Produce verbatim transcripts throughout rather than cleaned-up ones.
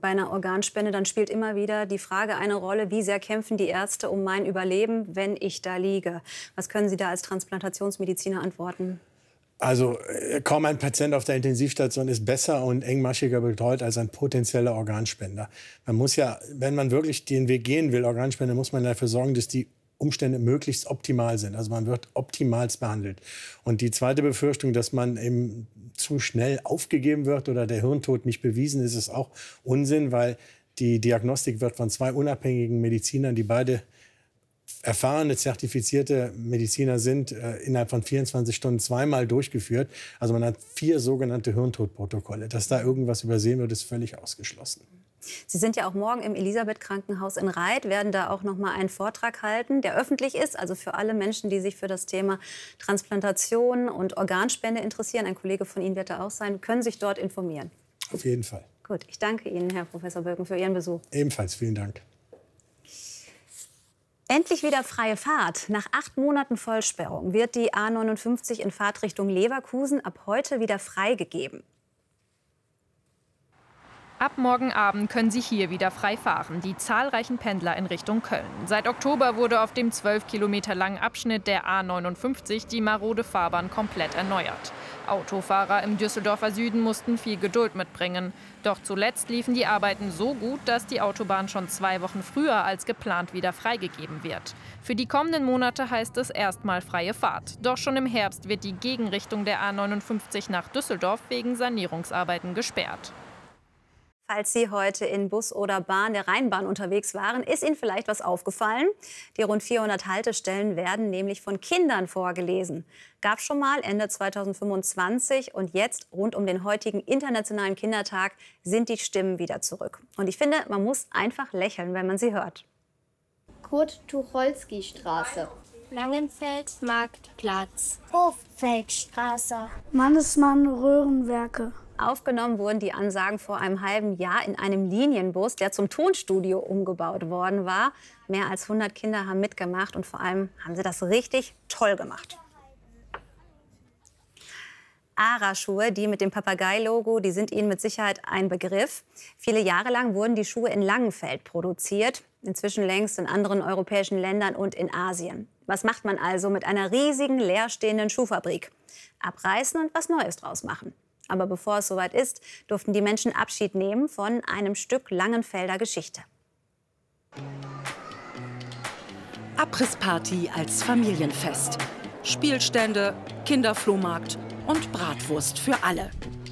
bei einer Organspende, dann spielt immer wieder die Frage eine Rolle, wie sehr kämpfen die Ärzte um mein Überleben, wenn ich da liege? Was können Sie da als Transplantationsmediziner antworten? Also kaum ein Patient auf der Intensivstation ist besser und engmaschiger betreut als ein potenzieller Organspender. Man muss ja, wenn man wirklich den Weg gehen will, Organspende, muss man dafür sorgen, dass die Umstände möglichst optimal sind. Also man wird optimalst behandelt. Und die zweite Befürchtung, dass man eben zu schnell aufgegeben wird oder der Hirntod nicht bewiesen ist, ist auch Unsinn, weil die Diagnostik wird von zwei unabhängigen Medizinern, die beide erfahrene, zertifizierte Mediziner sind, äh, innerhalb von vierundzwanzig Stunden zweimal durchgeführt. Also man hat vier sogenannte Hirntodprotokolle. Dass da irgendwas übersehen wird, ist völlig ausgeschlossen. Sie sind ja auch morgen im Elisabeth-Krankenhaus in Reith, werden da auch noch mal einen Vortrag halten, der öffentlich ist, also für alle Menschen, die sich für das Thema Transplantation und Organspende interessieren. Ein Kollege von Ihnen wird da auch sein, können sich dort informieren. Auf jeden Fall. Gut, ich danke Ihnen, Herr Professor Böken, für Ihren Besuch. Ebenfalls, vielen Dank. Endlich wieder freie Fahrt. Nach acht Monaten Vollsperrung wird die A neunundfünfzig in Fahrtrichtung Leverkusen ab heute wieder freigegeben. Ab morgen Abend können Sie hier wieder frei fahren, die zahlreichen Pendler in Richtung Köln. Seit Oktober wurde auf dem zwölf Kilometer langen Abschnitt der A neunundfünfzig die marode Fahrbahn komplett erneuert. Autofahrer im Düsseldorfer Süden mussten viel Geduld mitbringen. Doch zuletzt liefen die Arbeiten so gut, dass die Autobahn schon zwei Wochen früher als geplant wieder freigegeben wird. Für die kommenden Monate heißt es erstmal freie Fahrt. Doch schon im Herbst wird die Gegenrichtung der A neunundfünfzig nach Düsseldorf wegen Sanierungsarbeiten gesperrt. Falls Sie heute in Bus oder Bahn der Rheinbahn unterwegs waren, ist Ihnen vielleicht was aufgefallen? Die rund vierhundert Haltestellen werden nämlich von Kindern vorgelesen. Gab schon mal Ende zweitausendfünfundzwanzig und jetzt rund um den heutigen Internationalen Kindertag sind die Stimmen wieder zurück. Und ich finde, man muss einfach lächeln, wenn man sie hört. Kurt-Tucholsky-Straße. Langenfeld-Marktplatz. Hoffeldstraße. Mannesmann-Röhrenwerke. Aufgenommen wurden die Ansagen vor einem halben Jahr in einem Linienbus, der zum Tonstudio umgebaut worden war. Mehr als hundert Kinder haben mitgemacht und vor allem haben sie das richtig toll gemacht. Ara-Schuhe, die mit dem Papagei-Logo, die sind Ihnen mit Sicherheit ein Begriff. Viele Jahre lang wurden die Schuhe in Langenfeld produziert, inzwischen längst in anderen europäischen Ländern und in Asien. Was macht man also mit einer riesigen, leerstehenden Schuhfabrik? Abreißen und was Neues draus machen. Aber bevor es soweit ist, durften die Menschen Abschied nehmen von einem Stück Langenfelder Geschichte. Abrissparty als Familienfest. Spielstände, Kinderflohmarkt und Bratwurst für alle.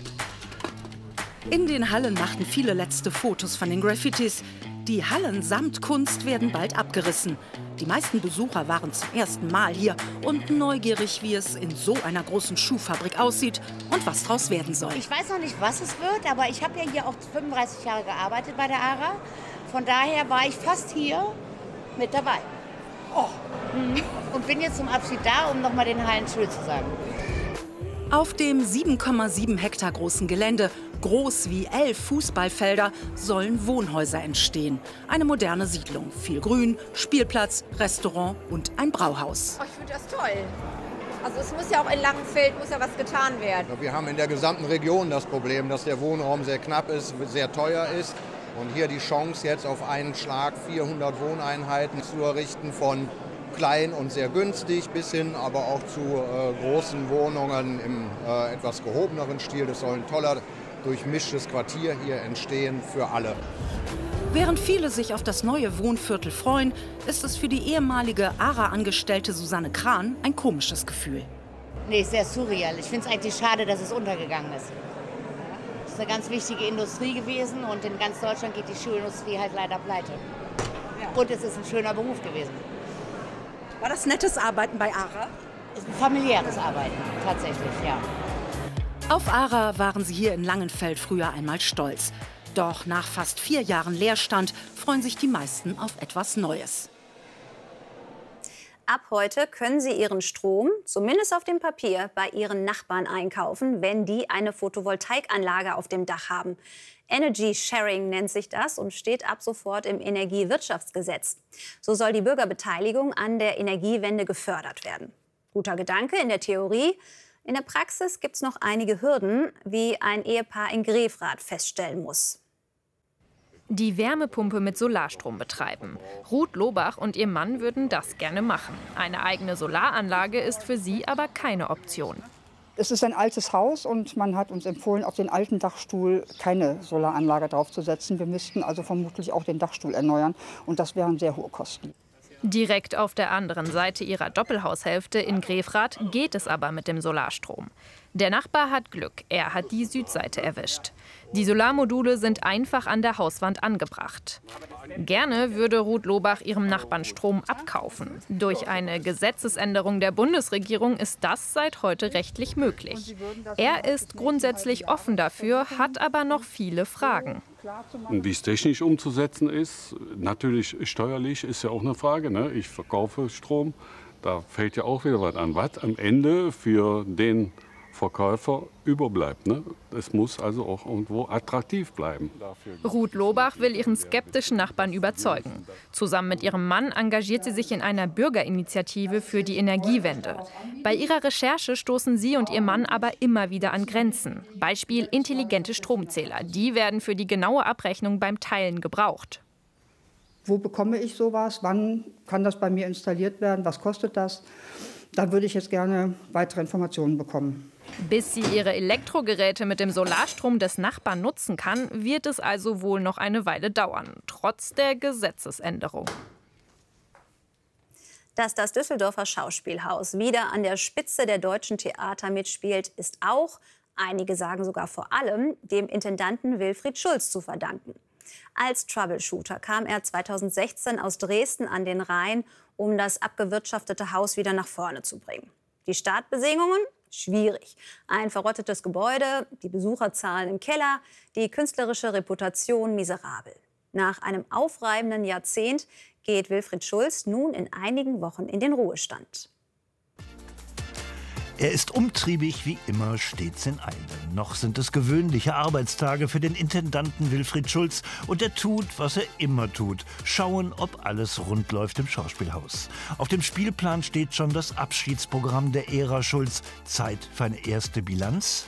In den Hallen machten viele letzte Fotos von den Graffitis. Die Hallen samt Kunst werden bald abgerissen. Die meisten Besucher waren zum ersten Mal hier und neugierig, wie es in so einer großen Schuhfabrik aussieht und was draus werden soll. Ich weiß noch nicht, was es wird, aber ich habe ja hier auch fünfunddreißig Jahre gearbeitet bei der Ara. Von daher war ich fast hier mit dabei. Oh. Mhm. Und bin jetzt zum Abschied da, um noch mal den Hallen Tschüss zu sagen. Auf dem sieben Komma sieben Hektar großen Gelände, groß wie elf Fußballfelder, sollen Wohnhäuser entstehen. Eine moderne Siedlung, viel Grün, Spielplatz, Restaurant und ein Brauhaus. Oh, ich finde das toll. Also es muss ja auch in Langenfeld muss ja was getan werden. Wir haben in der gesamten Region das Problem, dass der Wohnraum sehr knapp ist, sehr teuer ist. Und hier die Chance, jetzt auf einen Schlag vierhundert Wohneinheiten zu errichten, von klein und sehr günstig bis hin aber auch zu äh, großen Wohnungen im äh, etwas gehobeneren Stil. Das soll ein toller, durchmischtes Quartier hier entstehen für alle. Während viele sich auf das neue Wohnviertel freuen, ist es für die ehemalige Ara-Angestellte Susanne Kran ein komisches Gefühl. Nee, sehr surreal. Ich finde es eigentlich schade, dass es untergegangen ist. Es ist eine ganz wichtige Industrie gewesen und in ganz Deutschland geht die Schuhindustrie halt leider pleite. Und es ist ein schöner Beruf gewesen. War das nettes Arbeiten bei Ara? Ist ein familiäres Arbeiten, tatsächlich, ja. Auf Ara waren sie hier in Langenfeld früher einmal stolz. Doch nach fast vier Jahren Leerstand freuen sich die meisten auf etwas Neues. Ab heute können Sie Ihren Strom, zumindest auf dem Papier, bei Ihren Nachbarn einkaufen, wenn die eine Photovoltaikanlage auf dem Dach haben. Energy Sharing nennt sich das und steht ab sofort im Energiewirtschaftsgesetz. So soll die Bürgerbeteiligung an der Energiewende gefördert werden. Guter Gedanke in der Theorie. In der Praxis gibt es noch einige Hürden, wie ein Ehepaar in Grefrath feststellen muss. Die Wärmepumpe mit Solarstrom betreiben. Ruth Lohbach und ihr Mann würden das gerne machen. Eine eigene Solaranlage ist für sie aber keine Option. Es ist ein altes Haus und man hat uns empfohlen, auf den alten Dachstuhl keine Solaranlage draufzusetzen. Wir müssten also vermutlich auch den Dachstuhl erneuern und das wären sehr hohe Kosten. Direkt auf der anderen Seite ihrer Doppelhaushälfte in Grefrath geht es aber mit dem Solarstrom. Der Nachbar hat Glück, er hat die Südseite erwischt. Die Solarmodule sind einfach an der Hauswand angebracht. Gerne würde Ruth Lohbach ihrem Nachbarn Strom abkaufen. Durch eine Gesetzesänderung der Bundesregierung ist das seit heute rechtlich möglich. Er ist grundsätzlich offen dafür, hat aber noch viele Fragen. Wie es technisch umzusetzen ist, natürlich steuerlich ist ja auch eine Frage. Ne? Ich verkaufe Strom, da fällt ja auch wieder was an. Was am Ende für den Verkäufer überbleibt. Ne? Es muss also auch irgendwo attraktiv bleiben. Ruth Lohbach will ihren skeptischen Nachbarn überzeugen. Zusammen mit ihrem Mann engagiert sie sich in einer Bürgerinitiative für die Energiewende. Bei ihrer Recherche stoßen sie und ihr Mann aber immer wieder an Grenzen. Beispiel intelligente Stromzähler. Die werden für die genaue Abrechnung beim Teilen gebraucht. Wo bekomme ich sowas? Wann kann das bei mir installiert werden? Was kostet das? Da würde ich jetzt gerne weitere Informationen bekommen. Bis sie ihre Elektrogeräte mit dem Solarstrom des Nachbarn nutzen kann, wird es also wohl noch eine Weile dauern, trotz der Gesetzesänderung. Dass das Düsseldorfer Schauspielhaus wieder an der Spitze der deutschen Theater mitspielt, ist auch, einige sagen sogar vor allem, dem Intendanten Wilfried Schulz zu verdanken. Als Troubleshooter kam er zweitausendsechzehn aus Dresden an den Rhein, um das abgewirtschaftete Haus wieder nach vorne zu bringen. Die Startbesingungen? Schwierig. Ein verrottetes Gebäude, die Besucherzahlen im Keller, die künstlerische Reputation miserabel. Nach einem aufreibenden Jahrzehnt geht Wilfried Schulz nun in einigen Wochen in den Ruhestand. Er ist umtriebig wie immer stets in Eile. Noch sind es gewöhnliche Arbeitstage für den Intendanten Wilfried Schulz und er tut, was er immer tut. Schauen, ob alles rund läuft im Schauspielhaus. Auf dem Spielplan steht schon das Abschiedsprogramm der Ära Schulz. Zeit für eine erste Bilanz.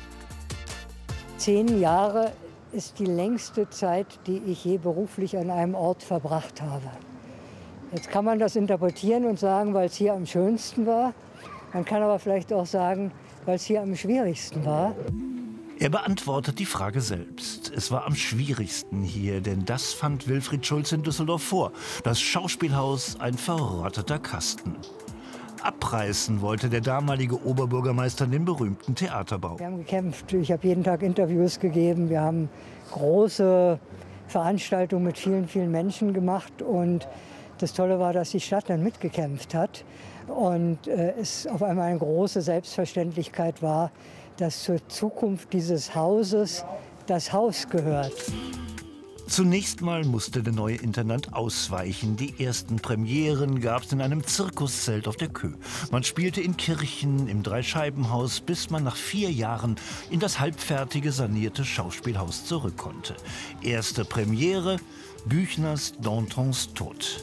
Zehn Jahre ist die längste Zeit, die ich je beruflich an einem Ort verbracht habe. Jetzt kann man das interpretieren und sagen, weil es hier am schönsten war. Man kann aber vielleicht auch sagen, weil es hier am schwierigsten war. Er beantwortet die Frage selbst. Es war am schwierigsten hier, denn das fand Wilfried Schulz in Düsseldorf vor. Das Schauspielhaus ein verrotteter Kasten. Abreißen wollte der damalige Oberbürgermeister den berühmten Theaterbau. Wir haben gekämpft. Ich habe jeden Tag Interviews gegeben. Wir haben große Veranstaltungen mit vielen, vielen Menschen gemacht. Und das Tolle war, dass die Stadt dann mitgekämpft hat. Und äh, es auf einmal eine große Selbstverständlichkeit war, dass zur Zukunft dieses Hauses das Haus gehört. Zunächst mal musste der neue Intendant ausweichen. Die ersten Premieren gab es in einem Zirkuszelt auf der Kö. Man spielte in Kirchen, im Dreischeibenhaus, bis man nach vier Jahren in das halbfertige, sanierte Schauspielhaus zurück konnte. Erste Premiere, Büchners Dantons Tod.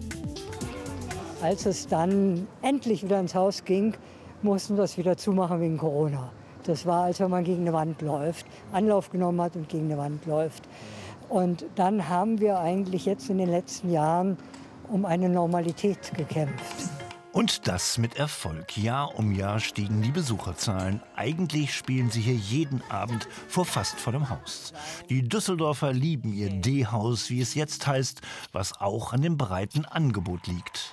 Als es dann endlich wieder ins Haus ging, mussten wir es wieder zumachen wegen Corona. Das war, als wenn man gegen eine Wand läuft, Anlauf genommen hat und gegen eine Wand läuft. Und dann haben wir eigentlich jetzt in den letzten Jahren um eine Normalität gekämpft. Und das mit Erfolg. Jahr um Jahr stiegen die Besucherzahlen. Eigentlich spielen sie hier jeden Abend vor fast vollem Haus. Die Düsseldorfer lieben ihr D-Haus, wie es jetzt heißt, was auch an dem breiten Angebot liegt.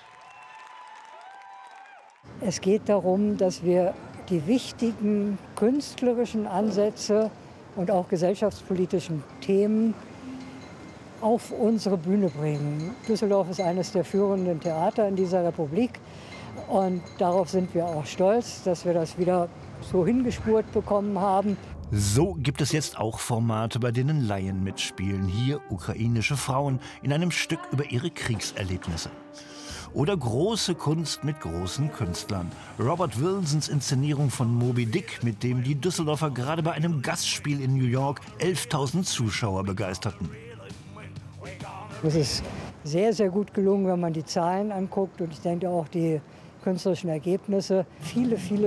Es geht darum, dass wir die wichtigen künstlerischen Ansätze und auch gesellschaftspolitischen Themen auf unsere Bühne bringen. Düsseldorf ist eines der führenden Theater in dieser Republik. Und darauf sind wir auch stolz, dass wir das wieder so hingespurt bekommen haben. So gibt es jetzt auch Formate, bei denen Laien mitspielen. Hier ukrainische Frauen in einem Stück über ihre Kriegserlebnisse. Oder große Kunst mit großen Künstlern. Robert Wilsons Inszenierung von Moby Dick, mit dem die Düsseldorfer gerade bei einem Gastspiel in New York elftausend Zuschauer begeisterten. Es ist sehr, sehr gut gelungen, wenn man die Zahlen anguckt. Und ich denke auch die künstlerischen Ergebnisse. Viele, viele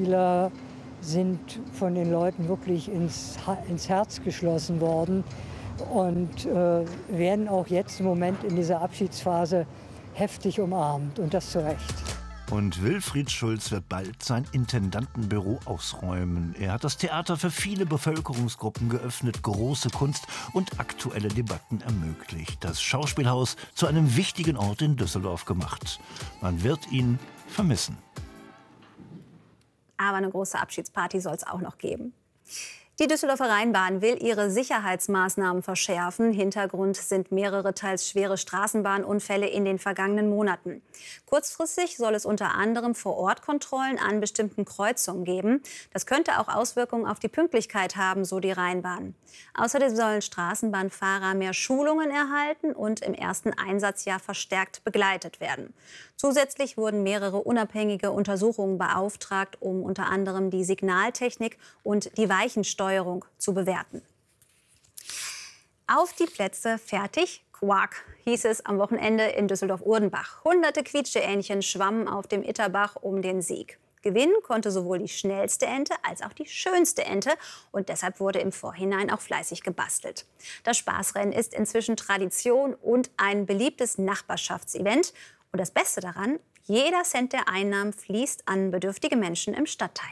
Schauspieler sind von den Leuten wirklich ins, ins Herz geschlossen worden. und äh, werden auch jetzt im Moment in dieser Abschiedsphase heftig umarmt, und das zu Recht. Und Wilfried Schulz wird bald sein Intendantenbüro ausräumen. Er hat das Theater für viele Bevölkerungsgruppen geöffnet, große Kunst und aktuelle Debatten ermöglicht. Das Schauspielhaus zu einem wichtigen Ort in Düsseldorf gemacht. Man wird ihn vermissen. Aber eine große Abschiedsparty soll es auch noch geben. Die Düsseldorfer Rheinbahn will ihre Sicherheitsmaßnahmen verschärfen. Hintergrund sind mehrere teils schwere Straßenbahnunfälle in den vergangenen Monaten. Kurzfristig soll es unter anderem Vor-Ort-Kontrollen an bestimmten Kreuzungen geben. Das könnte auch Auswirkungen auf die Pünktlichkeit haben, so die Rheinbahn. Außerdem sollen Straßenbahnfahrer mehr Schulungen erhalten und im ersten Einsatzjahr verstärkt begleitet werden. Zusätzlich wurden mehrere unabhängige Untersuchungen beauftragt, um unter anderem die Signaltechnik und die Weichensteuerung zu bewerten. Auf die Plätze, fertig, Quark, hieß es am Wochenende in Düsseldorf-Urdenbach. Hunderte Quietscheentchen schwammen auf dem Itterbach um den Sieg. Gewinnen konnte sowohl die schnellste Ente als auch die schönste Ente. Und deshalb wurde im Vorhinein auch fleißig gebastelt. Das Spaßrennen ist inzwischen Tradition und ein beliebtes Nachbarschaftsevent. Und das Beste daran, jeder Cent der Einnahmen fließt an bedürftige Menschen im Stadtteil.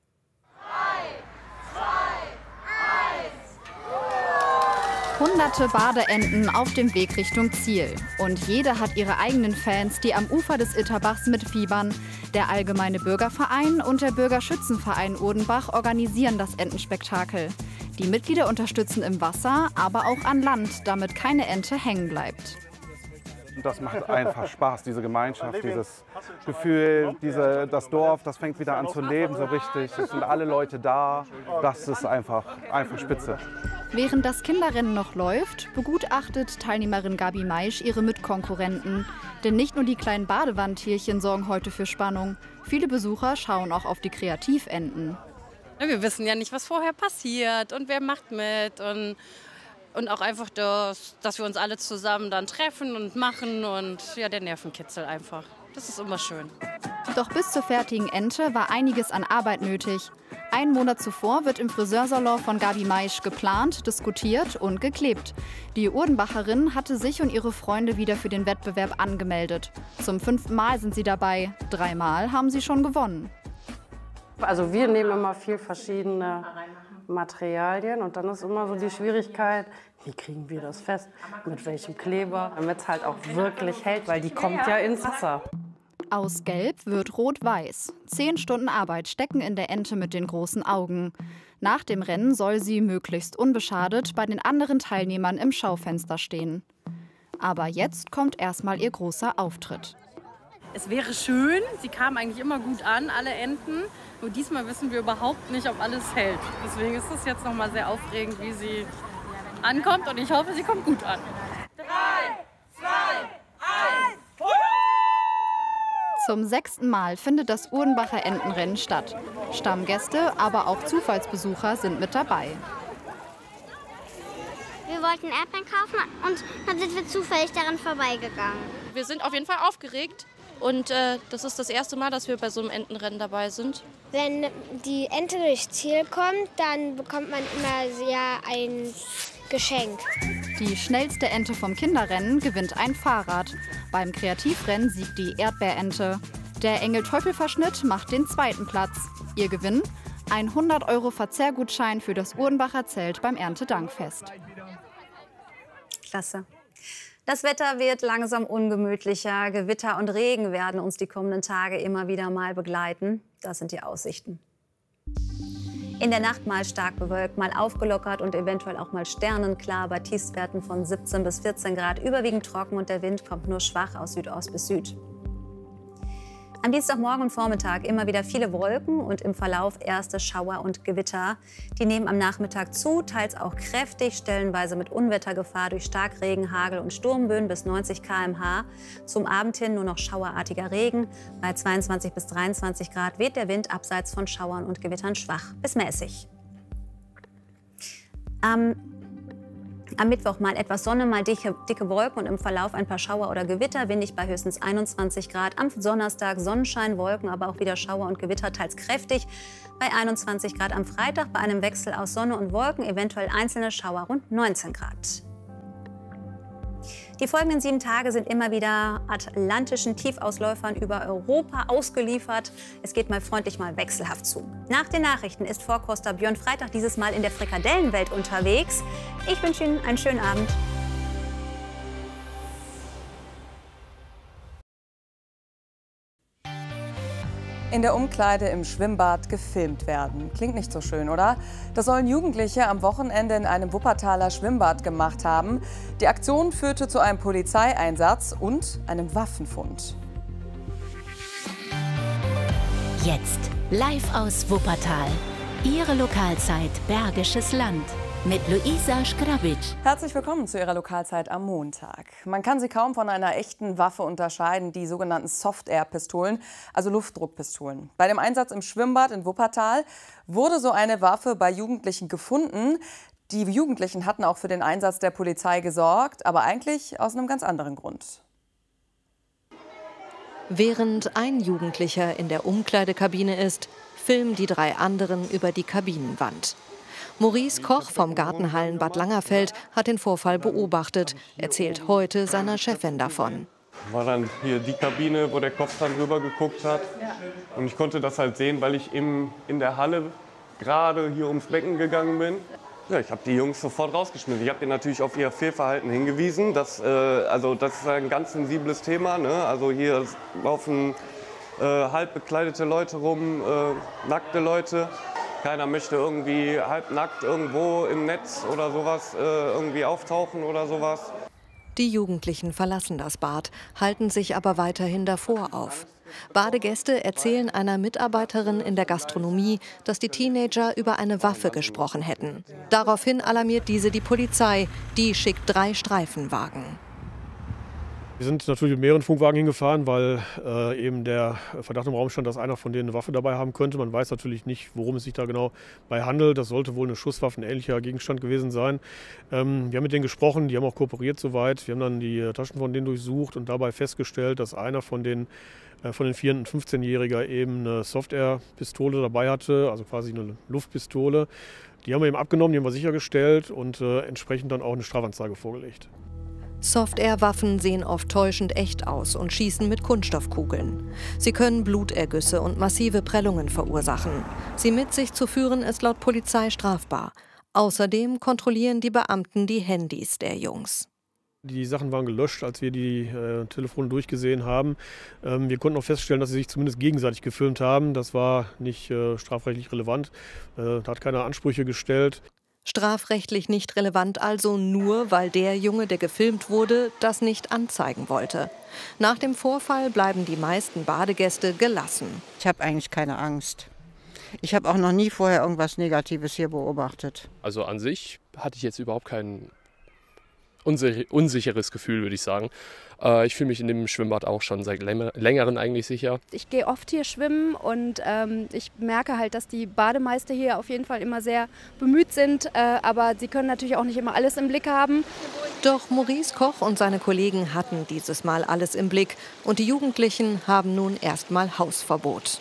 Hunderte Badeenten auf dem Weg Richtung Ziel. Und jede hat ihre eigenen Fans, die am Ufer des Itterbachs mitfiebern. Der Allgemeine Bürgerverein und der Bürgerschützenverein Urdenbach organisieren das Entenspektakel. Die Mitglieder unterstützen im Wasser, aber auch an Land, damit keine Ente hängen bleibt. Das macht einfach Spaß, diese Gemeinschaft, dieses Gefühl, diese, das Dorf, das fängt wieder an zu leben so richtig. Es sind alle Leute da, das ist einfach, einfach spitze. Während das Kinderrennen noch läuft, begutachtet Teilnehmerin Gabi Maisch ihre Mitkonkurrenten. Denn nicht nur die kleinen Badewandtierchen sorgen heute für Spannung. Viele Besucher schauen auch auf die Kreativenten. Wir wissen ja nicht, was vorher passiert und wer macht mit. Und Und auch einfach, das, dass wir uns alle zusammen dann treffen und machen und ja, der Nervenkitzel einfach. Das ist immer schön. Doch bis zur fertigen Ente war einiges an Arbeit nötig. Einen Monat zuvor wird im Friseursalon von Gabi Maisch geplant, diskutiert und geklebt. Die Urdenbacherin hatte sich und ihre Freunde wieder für den Wettbewerb angemeldet. Zum fünften Mal sind sie dabei. Dreimal haben sie schon gewonnen. Also wir nehmen immer viel verschiedene Materialien und dann ist immer so die Schwierigkeit, wie kriegen wir das fest, mit welchem Kleber, damit es halt auch wirklich hält, weil die kommt ja ins Wasser. Aus Gelb wird Rot-Weiß. Zehn Stunden Arbeit stecken in der Ente mit den großen Augen. Nach dem Rennen soll sie möglichst unbeschadet bei den anderen Teilnehmern im Schaufenster stehen. Aber jetzt kommt erstmal ihr großer Auftritt. Es wäre schön, sie kamen eigentlich immer gut an, alle Enten. Nur diesmal wissen wir überhaupt nicht, ob alles hält. Deswegen ist es jetzt noch mal sehr aufregend, wie sie ankommt. Und ich hoffe, sie kommt gut an. Drei, zwei, eins. Zum sechsten Mal findet das Urdenbacher Entenrennen statt. Stammgäste, aber auch Zufallsbesucher sind mit dabei. Wir wollten Erdbeeren kaufen und dann sind wir zufällig daran vorbeigegangen. Wir sind auf jeden Fall aufgeregt. Und äh, das ist das erste Mal, dass wir bei so einem Entenrennen dabei sind. Wenn die Ente durchs Ziel kommt, dann bekommt man immer ja ein Geschenk. Die schnellste Ente vom Kinderrennen gewinnt ein Fahrrad. Beim Kreativrennen siegt die Erdbeerente. Der Engel-Teufel-Verschnitt macht den zweiten Platz. Ihr Gewinn? Ein hundert Euro Verzehrgutschein für das Urdenbacher Zelt beim Erntedankfest. Klasse. Das Wetter wird langsam ungemütlicher. Gewitter und Regen werden uns die kommenden Tage immer wieder mal begleiten. Das sind die Aussichten. In der Nacht mal stark bewölkt, mal aufgelockert und eventuell auch mal sternenklar bei Tiefstwerten von siebzehn bis vierzehn Grad. Überwiegend trocken und der Wind kommt nur schwach aus Südost bis Süd. Am Dienstagmorgen und Vormittag immer wieder viele Wolken und im Verlauf erste Schauer und Gewitter. Die nehmen am Nachmittag zu, teils auch kräftig, stellenweise mit Unwettergefahr durch Starkregen, Hagel und Sturmböen bis neunzig Kilometer pro Stunde. Zum Abend hin nur noch schauerartiger Regen. Bei zweiundzwanzig bis dreiundzwanzig Grad weht der Wind abseits von Schauern und Gewittern schwach bis mäßig. Am Am Mittwoch mal etwas Sonne, mal dicke, dicke Wolken und im Verlauf ein paar Schauer oder Gewitter. Windig bei höchstens einundzwanzig Grad. Am Donnerstag Sonnenschein, Wolken, aber auch wieder Schauer und Gewitter, teils kräftig. Bei einundzwanzig Grad am Freitag, bei einem Wechsel aus Sonne und Wolken, eventuell einzelne Schauer, rund neunzehn Grad. Die folgenden sieben Tage sind immer wieder atlantischen Tiefausläufern über Europa ausgeliefert. Es geht mal freundlich, mal wechselhaft zu. Nach den Nachrichten ist Vorkoster Björn Freitag dieses Mal in der Frikadellenwelt unterwegs. Ich wünsche Ihnen einen schönen Abend. In der Umkleide im Schwimmbad gefilmt werden. Klingt nicht so schön, oder? Das sollen Jugendliche am Wochenende in einem Wuppertaler Schwimmbad gemacht haben. Die Aktion führte zu einem Polizeieinsatz und einem Waffenfund. Jetzt live aus Wuppertal. Ihre Lokalzeit Bergisches Land. Mit Luisa Schgrabic. Herzlich willkommen zu Ihrer Lokalzeit am Montag. Man kann sie kaum von einer echten Waffe unterscheiden, die sogenannten Soft-Air-Pistolen, also Luftdruckpistolen. Bei dem Einsatz im Schwimmbad in Wuppertal wurde so eine Waffe bei Jugendlichen gefunden. Die Jugendlichen hatten auch für den Einsatz der Polizei gesorgt, aber eigentlich aus einem ganz anderen Grund. Während ein Jugendlicher in der Umkleidekabine ist, filmen die drei anderen über die Kabinenwand. Maurice Koch vom Gartenhallen Bad Langerfeld hat den Vorfall beobachtet, erzählt heute seiner Chefin davon. War dann hier die Kabine, wo der Kopf dann rüber geguckt hat. Und ich konnte das halt sehen, weil ich im, in der Halle gerade hier ums Becken gegangen bin. Ja, ich habe die Jungs sofort rausgeschmissen. Ich habe denen natürlich auf ihr Fehlverhalten hingewiesen. Das, äh, also das ist ein ganz sensibles Thema, ne? Also hier laufen äh, halb bekleidete Leute rum, äh, nackte Leute. Keiner möchte irgendwie halbnackt irgendwo im Netz oder sowas äh, irgendwie auftauchen oder sowas. Die Jugendlichen verlassen das Bad, halten sich aber weiterhin davor auf. Badegäste erzählen einer Mitarbeiterin in der Gastronomie, dass die Teenager über eine Waffe gesprochen hätten. Daraufhin alarmiert diese die Polizei, die schickt drei Streifenwagen. Wir sind natürlich mit mehreren Funkwagen hingefahren, weil äh, eben der Verdacht im Raum stand, dass einer von denen eine Waffe dabei haben könnte. Man weiß natürlich nicht, worum es sich da genau bei handelt. Das sollte wohl eine schusswaffenähnlicher Gegenstand gewesen sein. Ähm, wir haben mit denen gesprochen, die haben auch kooperiert soweit. Wir haben dann die Taschen von denen durchsucht und dabei festgestellt, dass einer von den, äh, von den vier- und fünfzehnjähriger eben eine Soft-Air-Pistole dabei hatte, also quasi eine Luftpistole. Die haben wir eben abgenommen, die haben wir sichergestellt und äh, entsprechend dann auch eine Strafanzeige vorgelegt. Soft-Air-Waffen sehen oft täuschend echt aus und schießen mit Kunststoffkugeln. Sie können Blutergüsse und massive Prellungen verursachen. Sie mit sich zu führen ist laut Polizei strafbar. Außerdem kontrollieren die Beamten die Handys der Jungs. Die Sachen waren gelöscht, als wir die äh, Telefone durchgesehen haben. Ähm, wir konnten auch feststellen, dass sie sich zumindest gegenseitig gefilmt haben. Das war nicht äh, strafrechtlich relevant. Äh, da hat keiner Ansprüche gestellt. Strafrechtlich nicht relevant also nur, weil der Junge, der gefilmt wurde, das nicht anzeigen wollte. Nach dem Vorfall bleiben die meisten Badegäste gelassen. Ich habe eigentlich keine Angst. Ich habe auch noch nie vorher irgendwas Negatives hier beobachtet. Also an sich hatte ich jetzt überhaupt kein unsicheres Gefühl, würde ich sagen. Äh, ich fühle mich in dem Schwimmbad auch schon seit längerem eigentlich sicher. Ich gehe oft hier schwimmen und ähm, ich merke halt, dass die Bademeister hier auf jeden Fall immer sehr bemüht sind. Äh, aber sie können natürlich auch nicht immer alles im Blick haben. Doch Maurice Koch und seine Kollegen hatten dieses Mal alles im Blick. Und die Jugendlichen haben nun erstmal Hausverbot.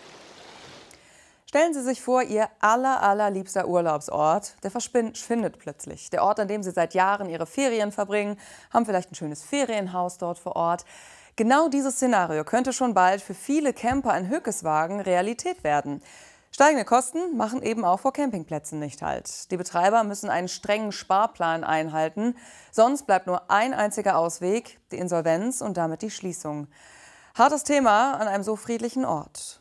Stellen Sie sich vor, Ihr aller, allerliebster Urlaubsort, der verschwindet plötzlich. Der Ort, an dem Sie seit Jahren Ihre Ferien verbringen, haben vielleicht ein schönes Ferienhaus dort vor Ort. Genau dieses Szenario könnte schon bald für viele Camper in Höckeswagen Realität werden. Steigende Kosten machen eben auch vor Campingplätzen nicht halt. Die Betreiber müssen einen strengen Sparplan einhalten. Sonst bleibt nur ein einziger Ausweg, die Insolvenz und damit die Schließung. Hartes Thema an einem so friedlichen Ort.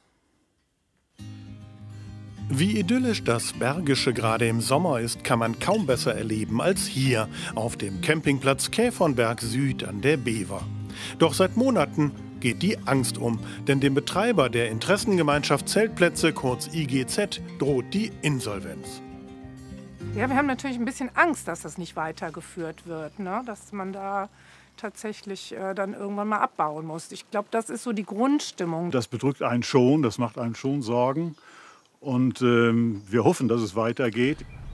Wie idyllisch das Bergische gerade im Sommer ist, kann man kaum besser erleben als hier auf dem Campingplatz Käfernberg Süd an der Bever. Doch seit Monaten geht die Angst um, denn dem Betreiber der Interessengemeinschaft Zeltplätze, kurz I G Z, droht die Insolvenz. Ja, wir haben natürlich ein bisschen Angst, dass das nicht weitergeführt wird, ne? Dass man da tatsächlich äh, dann irgendwann mal abbauen muss. Ich glaube, das ist so die Grundstimmung. Das bedrückt einen schon, das macht einem schon Sorgen. Und ähm, wir hoffen, dass es weitergeht.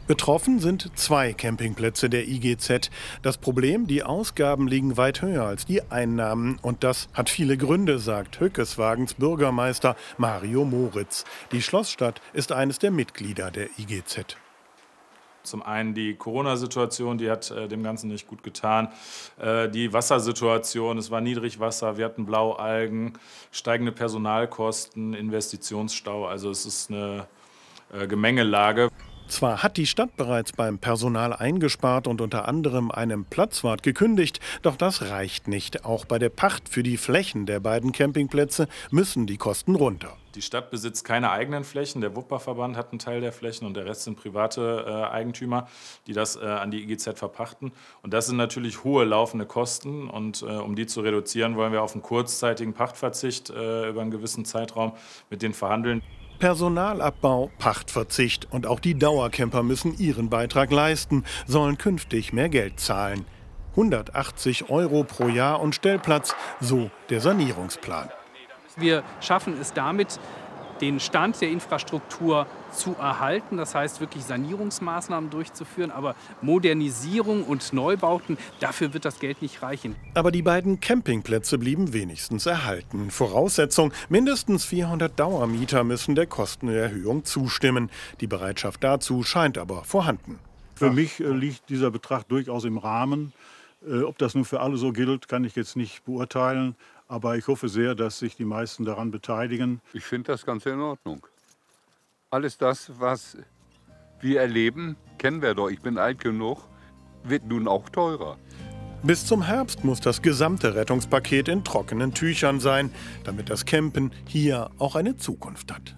Betroffen sind zwei Campingplätze der I G Z. Das Problem, die Ausgaben liegen weit höher als die Einnahmen. Und das hat viele Gründe, sagt Höckeswagens Bürgermeister Mario Moritz. Die Schlossstadt ist eines der Mitglieder der I G Z. Zum einen die Corona-Situation, die hat äh, dem Ganzen nicht gut getan. Äh, die Wassersituation, es war Niedrigwasser, wir hatten Blaualgen, steigende Personalkosten, Investitionsstau. Also es ist eine äh, Gemengelage. Zwar hat die Stadt bereits beim Personal eingespart und unter anderem einem Platzwart gekündigt, doch das reicht nicht. Auch bei der Pacht für die Flächen der beiden Campingplätze müssen die Kosten runter. Die Stadt besitzt keine eigenen Flächen, der Wupperverband hat einen Teil der Flächen und der Rest sind private äh, Eigentümer, die das äh, an die I G Z verpachten. Und das sind natürlich hohe laufende Kosten und äh, um die zu reduzieren, wollen wir auf einen kurzzeitigen Pachtverzicht äh, über einen gewissen Zeitraum mit denen verhandeln. Personalabbau, Pachtverzicht und auch die Dauercamper müssen ihren Beitrag leisten, sollen künftig mehr Geld zahlen. hundertachtzig Euro pro Jahr und Stellplatz, so der Sanierungsplan. Wir schaffen es damit, den Stand der Infrastruktur zu erhalten, das heißt wirklich Sanierungsmaßnahmen durchzuführen, aber Modernisierung und Neubauten, dafür wird das Geld nicht reichen. Aber die beiden Campingplätze blieben wenigstens erhalten. Voraussetzung, mindestens vierhundert Dauermieter müssen der Kostenerhöhung zustimmen. Die Bereitschaft dazu scheint aber vorhanden. Für mich äh, liegt dieser Betrag durchaus im Rahmen. Äh, ob das nun für alle so gilt, kann ich jetzt nicht beurteilen. Aber ich hoffe sehr, dass sich die meisten daran beteiligen. Ich finde das ganz in Ordnung. Alles das, was wir erleben, kennen wir doch. Ich bin alt genug, wird nun auch teurer. Bis zum Herbst muss das gesamte Rettungspaket in trockenen Tüchern sein, damit das Campen hier auch eine Zukunft hat.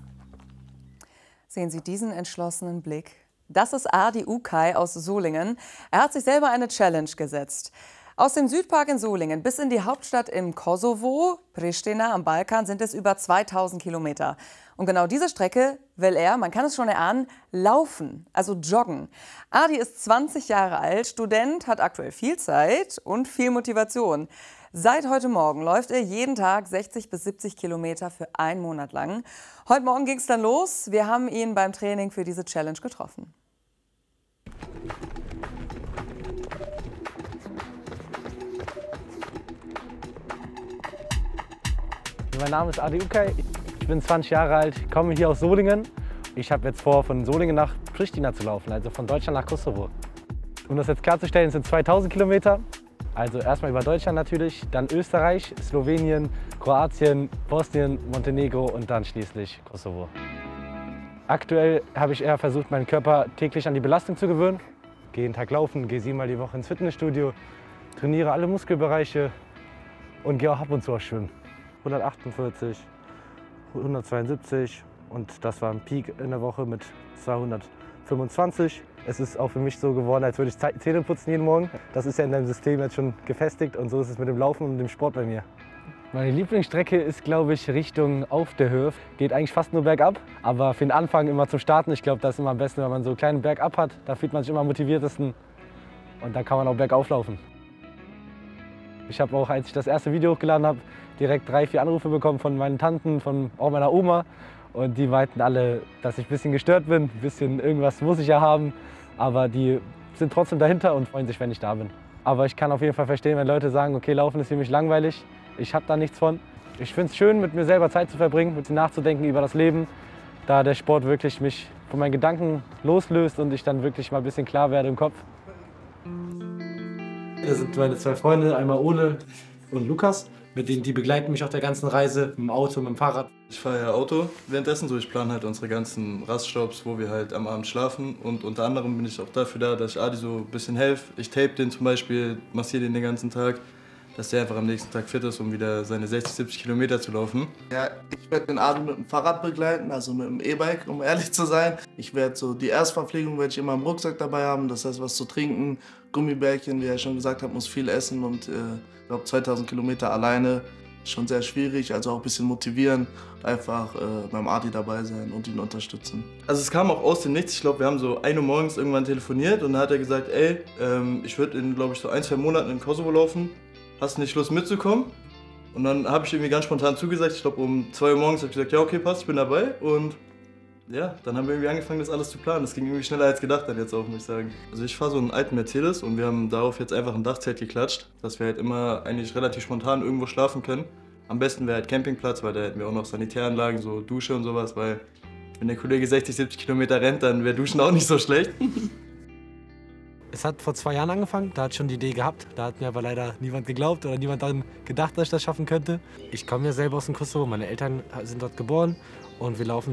Sehen Sie diesen entschlossenen Blick? Das ist Adi Ukay aus Solingen. Er hat sich selber eine Challenge gesetzt. Aus dem Südpark in Solingen bis in die Hauptstadt im Kosovo, Pristina am Balkan, sind es über zweitausend Kilometer. Und genau diese Strecke will er, man kann es schon erahnen, laufen, also joggen. Adi ist zwanzig Jahre alt, Student, hat aktuell viel Zeit und viel Motivation. Seit heute Morgen läuft er jeden Tag sechzig bis siebzig Kilometer für einen Monat lang. Heute Morgen ging es dann los. Wir haben ihn beim Training für diese Challenge getroffen. Mein Name ist Adi Ukay, ich bin zwanzig Jahre alt, komme hier aus Solingen. Ich habe jetzt vor, von Solingen nach Pristina zu laufen, also von Deutschland nach Kosovo. Um das jetzt klarzustellen, sind zweitausend Kilometer. Also erstmal über Deutschland natürlich, dann Österreich, Slowenien, Kroatien, Bosnien, Montenegro und dann schließlich Kosovo. Aktuell habe ich eher versucht, meinen Körper täglich an die Belastung zu gewöhnen. Gehe jeden Tag laufen, gehe siebenmal die Woche ins Fitnessstudio, trainiere alle Muskelbereiche und gehe auch ab und zu auch schwimmen. hundertachtundvierzig, hundertzweiundsiebzig und das war ein Peak in der Woche mit zweihundertfünfundzwanzig. Es ist auch für mich so geworden, als würde ich Zähne putzen jeden Morgen. Das ist ja in deinem System jetzt schon gefestigt und so ist es mit dem Laufen und dem Sport bei mir. Meine Lieblingsstrecke ist, glaube ich, Richtung Auf der Höf. Geht eigentlich fast nur bergab, aber für den Anfang immer zum Starten. Ich glaube, das ist immer am besten, wenn man so einen kleinen Bergab hat. Da fühlt man sich immer am motiviertesten und dann kann man auch bergauf laufen. Ich habe auch, als ich das erste Video hochgeladen habe, direkt drei, vier Anrufe bekommen von meinen Tanten, von auch meiner Oma. Und die meinten alle, dass ich ein bisschen gestört bin, ein bisschen irgendwas muss ich ja haben. Aber die sind trotzdem dahinter und freuen sich, wenn ich da bin. Aber ich kann auf jeden Fall verstehen, wenn Leute sagen, okay, Laufen ist für mich langweilig, ich habe da nichts von. Ich finde es schön, mit mir selber Zeit zu verbringen, mit mir nachzudenken über das Leben, da der Sport wirklich mich von meinen Gedanken loslöst und ich dann wirklich mal ein bisschen klar werde im Kopf. Das sind meine zwei Freunde, einmal Ole und Lukas. Mit denen, die begleiten mich auf der ganzen Reise, mit dem Auto, mit dem Fahrrad. Ich fahre ja Auto währenddessen, so ich plane halt unsere ganzen Raststops, wo wir halt am Abend schlafen. Und unter anderem bin ich auch dafür da, dass ich Adi so ein bisschen helfe. Ich tape den zum Beispiel, massiere den den ganzen Tag, dass der einfach am nächsten Tag fit ist, um wieder seine sechzig, siebzig Kilometer zu laufen. Ja, ich werde den Adi mit dem Fahrrad begleiten, also mit dem E-Bike, um ehrlich zu sein. Ich werde so die Erstverpflegung werde ich immer im Rucksack dabei haben, das heißt was zu trinken, Gummibärchen, wie er schon gesagt hat, muss viel essen und äh, ich glaube zweitausend Kilometer alleine ist schon sehr schwierig, also auch ein bisschen motivieren, einfach äh, beim Adi dabei sein und ihn unterstützen. Also es kam auch aus dem Nichts, ich glaube wir haben so ein Uhr morgens irgendwann telefoniert und dann hat er gesagt, ey, ähm, ich würde in glaube ich so ein, zwei Monaten in Kosovo laufen, hast du nicht Lust mitzukommen? Und dann habe ich irgendwie ganz spontan zugesagt, ich glaube um zwei Uhr morgens habe ich gesagt, ja okay passt, ich bin dabei und ja, dann haben wir irgendwie angefangen, das alles zu planen. Das ging irgendwie schneller als gedacht dann jetzt auch, muss ich sagen. Also ich fahre so einen alten Mercedes und wir haben darauf jetzt einfach ein Dachzelt geklatscht, dass wir halt immer eigentlich relativ spontan irgendwo schlafen können. Am besten wäre halt Campingplatz, weil da hätten wir auch noch Sanitäranlagen, so Dusche und sowas, weil wenn der Kollege sechzig, siebzig Kilometer rennt, dann wäre Duschen auch nicht so schlecht. Es hat vor zwei Jahren angefangen, da hat schon die Idee gehabt. Da hat mir aber leider niemand geglaubt oder niemand daran gedacht, dass ich das schaffen könnte. Ich komme ja selber aus dem Kosovo, meine Eltern sind dort geboren und wir laufen